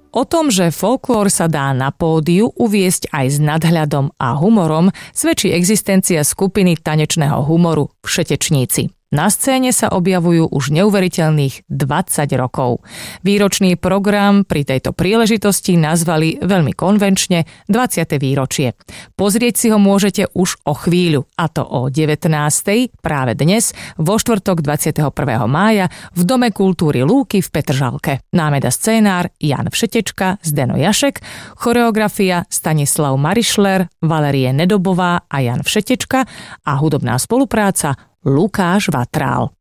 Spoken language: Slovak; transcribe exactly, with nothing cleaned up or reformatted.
O tom, že folklór sa dá na pódiu uviesť aj s nadhľadom a humorom, svedčí existencia skupiny tanečného humoru Všetečníci. Na scéne sa objavujú už neuveriteľných dvadsať rokov. Výročný program pri tejto príležitosti nazvali veľmi konvenčne dvadsiate výročie. Pozrieť si ho môžete už o chvíľu, a to o devätnástej práve dnes, vo štvrtok dvadsiateho prvého mája v Dome kultúry Lúky v Petržalke. Námeda scénár Jan Všetečka, Zdeno Jašek, choreografia Stanislav Marišler, Valerie Nedobová a Jan Všetečka a hudobná spolupráca Lukáš Vatrál.